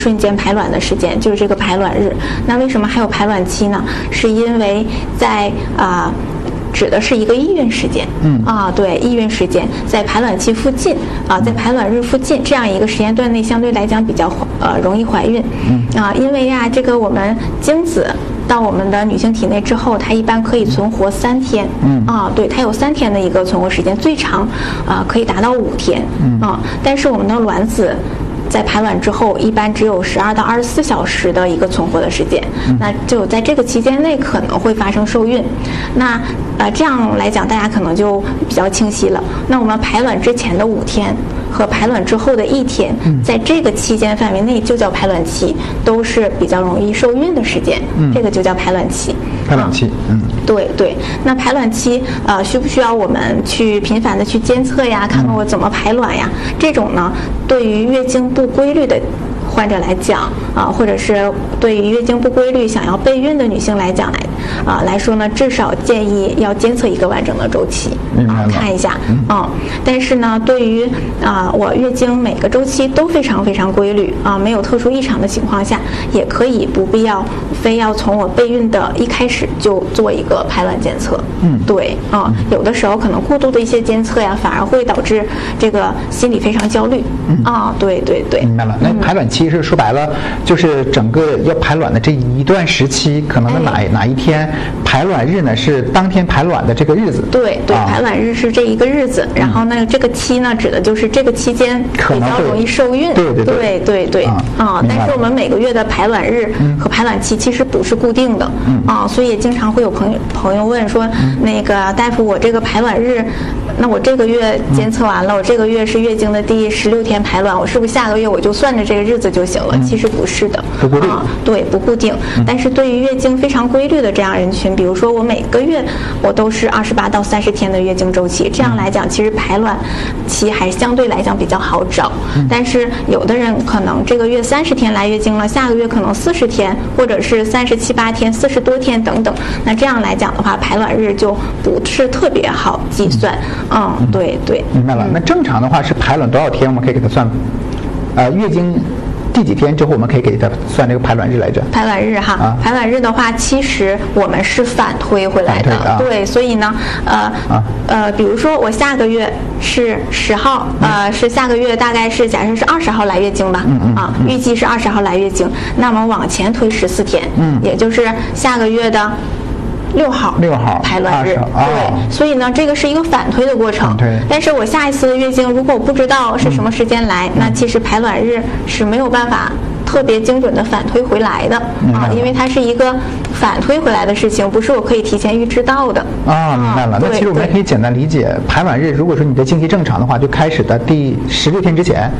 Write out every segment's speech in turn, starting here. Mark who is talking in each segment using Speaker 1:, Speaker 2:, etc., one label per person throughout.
Speaker 1: 瞬间排卵的时间，就是这个排卵日。那为什么还有排卵期呢？是因为在指的是一个意孕时间，对，意孕时间在排卵期附近在排卵日附近这样一个时间段内，相对来讲比较容易怀孕，因为这个我们精子到我们的女性体内之后，它一般可以存活3天，对，它有3天的一个存活时间，最长可以达到5天，但是我们的卵子在排卵之后，一般只有12到24小时的一个存活的时间，那就在这个期间内可能会发生受孕。那这样来讲，大家可能就比较清晰了。那我们排卵之前的5天和排卵之后的1天，在这个期间范围内就叫排卵期，都是比较容易受孕的时间，这个就叫排卵期。
Speaker 2: 排卵期，
Speaker 1: 对对。那排卵期需不需要我们去频繁的去监测呀，看看我怎么排卵呀？这种呢，对于月经不规律的患者来讲或者是对于月经不规律想要备孕的女性来讲来说呢，至少建议要监测一个完整的周期，看一下，但是呢，对于我月经每个周期都非常非常规律没有特殊异常的情况下，也可以不必要非要从我备孕的一开始就做一个排卵监测，对，有的时候可能过度的一些监测呀，反而会导致这个心理非常焦虑，对对对，
Speaker 2: 明白了。那排卵期是说白了，就是整个要排卵的这一段时期，可能的哪一天排卵日呢？是当天排卵的这个日子。
Speaker 1: 对对，排卵日是这一个日子，然后呢，这个期呢，指的就是这个期间比较容易受孕。
Speaker 2: 对对
Speaker 1: 对对对但是我们每个月的排卵日和排卵期其实不是固定的，所以经常会有朋友问说，那个大夫，我这个排卵日，那我这个月监测完了，我这个月是月经的第16天排卵，我是不是下个月我就算着这个日子就行了？其实不是的，
Speaker 2: 不固定，
Speaker 1: 对，不固定。但是对于月经非常规律的这样人群，比如说我每个月我都是28到30天的月经周期，这样来讲，其实排卵期还相对来讲比较好找。但是有的人可能这个月30天来月经了，下个月可能40天，或者是37、8天、40多天等等。那这样来讲的话，排卵日就不是特别好计算。对对，
Speaker 2: 明白了。那正常的话是排卵多少天，我们可以给它算？月经第几天之后我们可以给它算这个排卵日来着？
Speaker 1: 排卵日排卵日的话，其实我们是反推回来的，对，所以呢，比如说我下个月是10号，是下个月大概是假设是20号来月经吧，预计是20号来月经，那么往前推14天，也就是下个月的6号排卵日，对，所以呢，这个是一个反推的过程。但是我下一次的月经，如果我不知道是什么时间来，那其实排卵日是没有办法特别精准的反推回来的因为它是一个反推回来的事情，不是我可以提前预知到的。
Speaker 2: 明白了。那其实我们可以简单理解，排卵日如果说你的经期正常的话，就开始的第16天之前。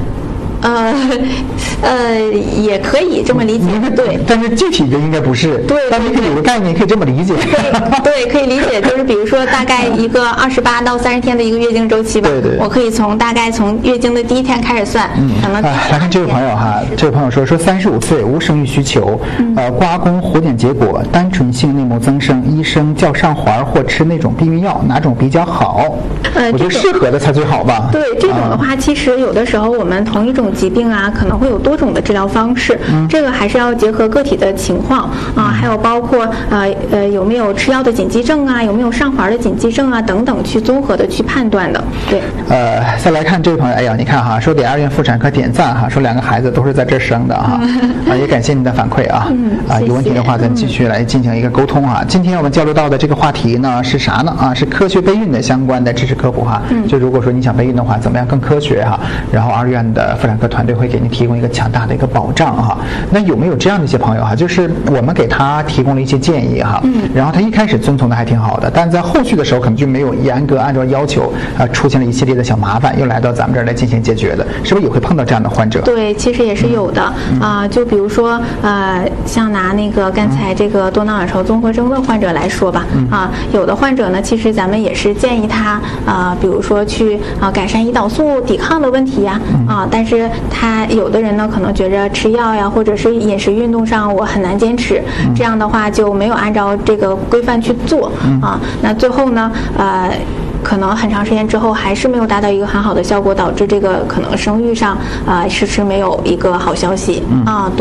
Speaker 1: 也可以这么理解，对。
Speaker 2: 但是具体的应该不是，
Speaker 1: 对。
Speaker 2: 但是有个概念可以这么理解，
Speaker 1: 对，可以理解，就是比如说大概一个28到30天的一个月经周期吧，
Speaker 2: 对，
Speaker 1: 我可以大概从月经的第1天开始算，可能。
Speaker 2: 来看这位朋友这位朋友说35岁，无生育需求，刮宫活检结果单纯性内膜增生，医生叫上环或吃那种避孕药，哪种比较好？我觉得适合的才最好吧。
Speaker 1: 对，这种的话，其实有的时候我们同一种疾病可能会有多种的治疗方式，这个还是要结合个体的情况还有包括有没有吃药的紧急症有没有上环的紧急症等等，去综合的去判断的。对，
Speaker 2: 再来看这位朋友，哎呀，你看说给2院妇产科点赞说2个孩子都是在这生的也感谢您的反馈有问题的话咱继续来进行一个沟通今天我们交流到的这个话题呢是啥呢是科学备孕的相关的知识科普就如果说你想备孕的话，怎么样更科学然后2院的妇产科团队会给你提供一个强大的一个保障那有没有这样的一些朋友就是我们给他提供了一些建议然后他一开始遵从的还挺好的，但在后续的时候可能就没有严格按照要求出现了一系列的小麻烦，又来到咱们这儿来进行解决的，是不是也会碰到这样的患者？
Speaker 1: 对，其实也是有的就比如说像拿那个刚才这个多囊卵巢综合征的患者来说吧有的患者呢，其实咱们也是建议他比如说去改善胰岛素抵抗的问题但是他有的人呢可能觉着吃药或者是饮食运动上我很难坚持，这样的话就没有按照这个规范去做那最后呢可能很长时间之后还是没有达到一个很好的效果，导致这个可能生育上迟迟没有一个好消息啊。